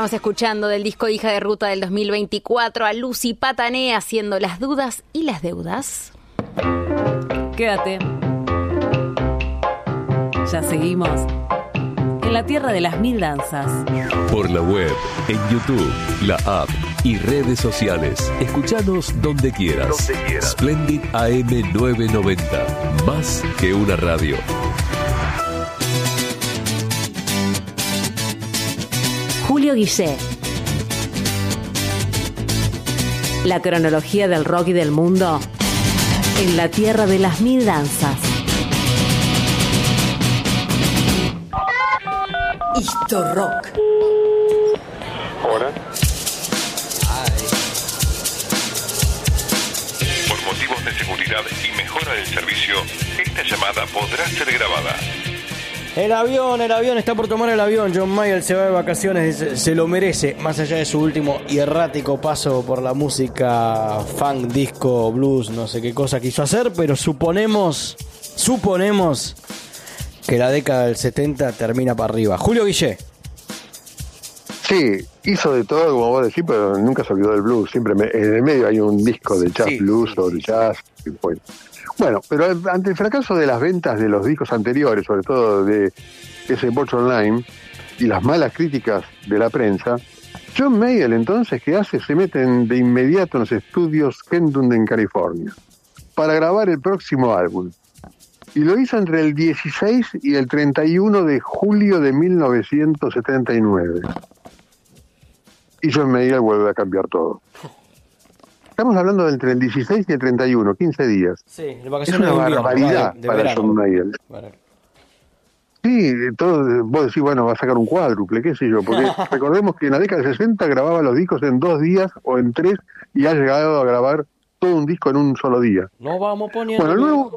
Estamos escuchando del disco Hija de Ruta del 2024 a Lucy Patané haciendo Las Dudas y las Deudas. Quédate. Ya seguimos en la tierra de las mil danzas. Por la web, en YouTube, la app y redes sociales. Escuchanos donde quieras. Splendid AM 990. Más que una radio. Julio Guillé. La cronología del rock y del mundo en la tierra de las mil danzas. Histo Rock. Hola. Por motivos de seguridad y mejora del servicio, esta llamada podrá ser grabada. El avión, está por tomar el avión. John Mayall se va de vacaciones, dice, se lo merece, más allá de su último y errático paso por la música funk, disco, blues, no sé qué cosa quiso hacer, pero suponemos que la década del 70 termina para arriba. Julio Guillé. Sí, hizo de todo, como vos decís, pero nunca se olvidó del blues. Siempre en el medio hay un disco de jazz, blues o de jazz. Bueno, pero ante el fracaso de las ventas de los discos anteriores, sobre todo de ese Box Online, y las malas críticas de la prensa, John Mayall entonces, ¿qué hace? Se mete de inmediato en los estudios Kendon en California para grabar el próximo álbum. Y lo hizo entre el 16 y el 31 de julio de 1979. Y John Mayall vuelve a cambiar todo. Estamos hablando de entre el 16 y el 31, 15 días. Sí, es una barbaridad para John Mayall. Sí, todo, vos decís, bueno, va a sacar un cuádruple, qué sé yo, porque recordemos que en la década del 60 grababa los discos en 2 días o en 3 y ha llegado a grabar todo un disco en un solo día. Nos vamos poniendo... Bueno, luego...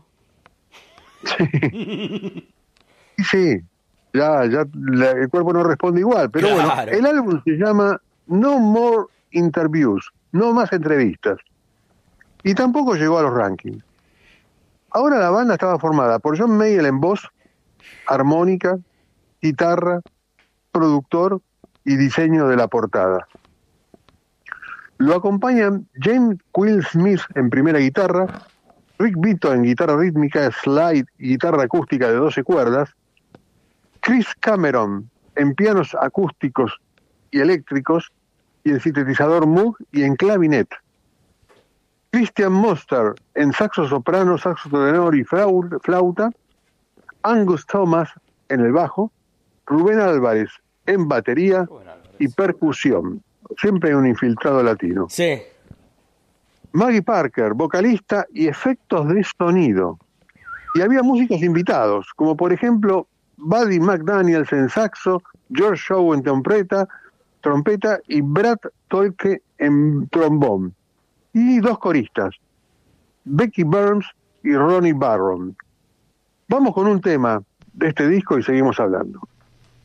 Sí, ya el cuerpo no responde igual, pero claro. Bueno, el álbum se llama No More Interviews, no más entrevistas, y tampoco llegó a los rankings. Ahora la banda estaba formada por John Mayall en voz, armónica, guitarra, productor y diseño de la portada. Lo acompañan James Quill Smith en primera guitarra, Rick Vito en guitarra rítmica, slide y guitarra acústica de 12 cuerdas, Chris Cameron en pianos acústicos y eléctricos y en sintetizador Moog y en clavinet, Christian Monster en saxo soprano, saxo tenor y flauta, Angus Thomas en el bajo, Rubén Álvarez en batería y percusión. Siempre hay un infiltrado latino. Sí. Maggie Parker, vocalista y efectos de sonido. Y había músicos invitados, como por ejemplo Buddy McDaniels en saxo, George Shaw en trompeta y Brad Tolke en trombón. Y 2 coristas, Becky Burns y Ronnie Barron. Vamos con un tema de este disco y seguimos hablando.